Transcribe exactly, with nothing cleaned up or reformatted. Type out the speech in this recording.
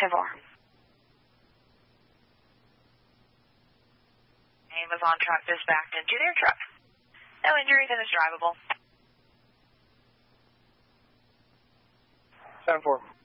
ten four. Amazon truck is backed into their truck. No injuries and is drivable. ten four.